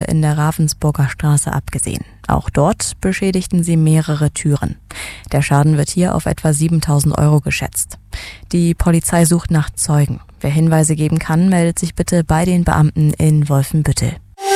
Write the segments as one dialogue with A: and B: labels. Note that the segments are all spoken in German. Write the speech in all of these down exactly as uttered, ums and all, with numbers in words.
A: in der Ravensburger Straße abgesehen. Auch dort beschädigten sie mehrere Türen. Der Schaden wird hier auf etwa siebentausend Euro geschätzt. Die Polizei sucht nach Zeugen. Wer Hinweise geben kann, meldet sich bitte bei den Beamten in Wolfenbüttel.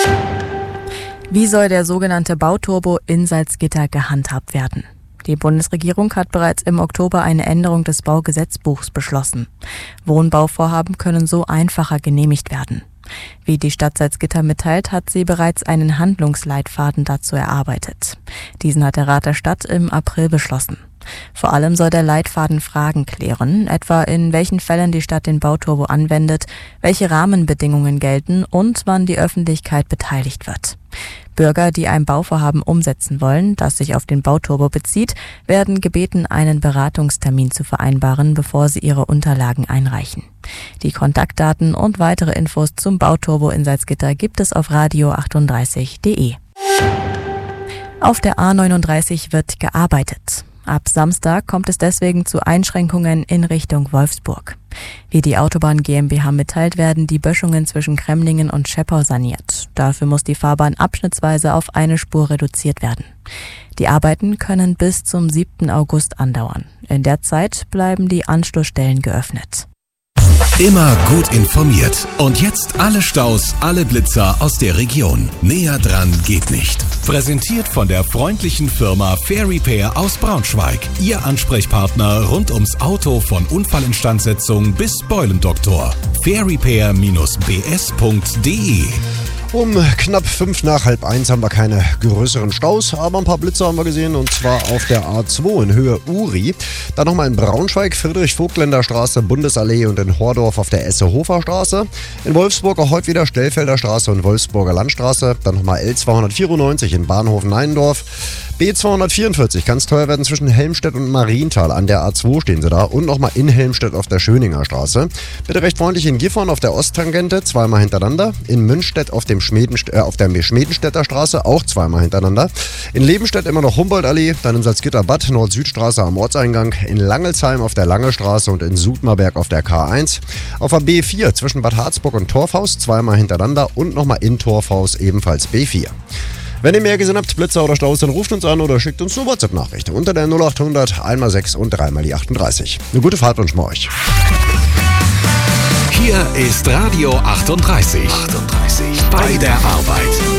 A: Wie soll der sogenannte Bauturbo in Salzgitter gehandhabt werden? Die Bundesregierung hat bereits im Oktober eine Änderung des Baugesetzbuchs beschlossen. Wohnbauvorhaben können so einfacher genehmigt werden. Wie die Stadt Salzgitter mitteilt, hat sie bereits einen Handlungsleitfaden dazu erarbeitet. Diesen hat der Rat der Stadt im April beschlossen. Vor allem soll der Leitfaden Fragen klären, etwa in welchen Fällen die Stadt den Bauturbo anwendet, welche Rahmenbedingungen gelten und wann die Öffentlichkeit beteiligt wird. Bürger, die ein Bauvorhaben umsetzen wollen, das sich auf den Bauturbo bezieht, werden gebeten, einen Beratungstermin zu vereinbaren, bevor sie ihre Unterlagen einreichen. Die Kontaktdaten und weitere Infos zum Bauturbo in Salzgitter gibt es auf radio achtunddreißig punkt de. Auf der A neununddreißig wird gearbeitet. Ab Samstag kommt es deswegen zu Einschränkungen in Richtung Wolfsburg. Wie die Autobahn GmbH mitteilt, werden die Böschungen zwischen Kremlingen und Scheppau saniert. Dafür muss die Fahrbahn abschnittsweise auf eine Spur reduziert werden. Die Arbeiten können bis zum siebten August andauern. In der Zeit bleiben die Anschlussstellen geöffnet.
B: Immer gut informiert. Und jetzt alle Staus, alle Blitzer aus der Region. Näher dran geht nicht. Präsentiert von der freundlichen Firma Fair Repair aus Braunschweig. Ihr Ansprechpartner rund ums Auto von Unfallinstandsetzung bis Beulendoktor. fair repair Bindestrich b s punkt de.
C: Um knapp fünf nach halb eins haben wir keine größeren Staus, aber ein paar Blitzer haben wir gesehen, und zwar auf der A zwei in Höhe Uri. Dann nochmal in Braunschweig, Friedrich-Vogtländer Straße, Bundesallee und in Hordorf auf der Esse-Hofer Straße. In Wolfsburg auch heute wieder Stellfelder Straße und Wolfsburger Landstraße. Dann nochmal L zweihundertvierundneunzig in Bahnhof-Neinendorf. B zweihundertvierundvierzig kann es teuer werden zwischen Helmstedt und Marienthal. An der A zwei stehen sie da. Und nochmal in Helmstedt auf der Schöninger Straße. Bitte recht freundlich in Gifhorn auf der Osttangente, zweimal hintereinander. In Münstedt auf, dem Schmedenst- äh, auf der Schmedenstädter Straße, auch zweimal hintereinander. In Lebenstedt immer noch Humboldtallee. Dann in Salzgitter Bad, Nord-Süd-Straße am Ortseingang. In Langelsheim auf der Lange Straße und in Sudmerberg auf der K eins. Auf der B vier zwischen Bad Harzburg und Torfhaus, zweimal hintereinander. Und nochmal in Torfhaus ebenfalls B vier. Wenn ihr mehr gesehen habt, Blitzer oder Staus, dann ruft uns an oder schickt uns eine WhatsApp-Nachricht unter der null achthundert einmal sechs und dreimal die achtunddreißig. Eine gute Fahrt wünschen wir euch.
B: Hier ist Radio achtunddreißig. achtunddreißig. Bei der Arbeit.